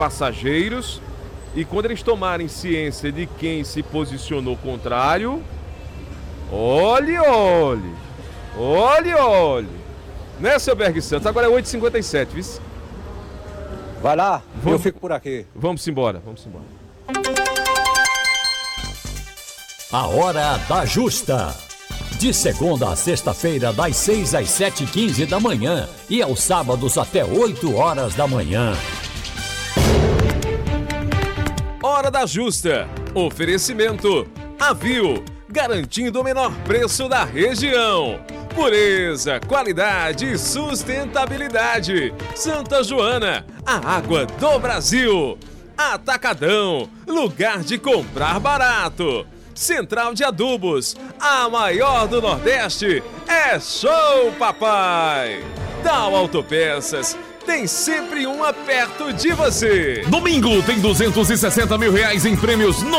passageiros, e quando eles tomarem ciência de quem se posicionou contrário, olhe. Né, seu Berg Santos? Agora é 8h57, viu? Vai lá, eu fico por aqui. Vamos embora. A Hora da Justa. De segunda a sexta-feira, das 6 às 7h15 da manhã e aos sábados até 8 horas da manhã. Hora da Justa. Oferecimento Avil, garantindo o menor preço da região. Pureza, qualidade e sustentabilidade. Santa Joana, a água do Brasil. Atacadão, lugar de comprar barato. Central de Adubos, a maior do Nordeste. É show, papai! Dow Autopeças, tem sempre uma perto de você. Domingo tem R$260 mil em prêmios